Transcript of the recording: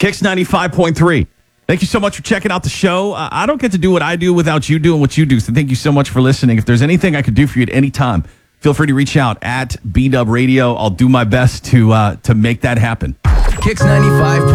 Kicks 95.3. Thank you so much for checking out the show. I don't get to do what I do without you doing what you do, so thank you so much for listening. If there's anything I could do for you at any time, feel free to reach out at BDub Radio. I'll do my best to make that happen. Kicks 95.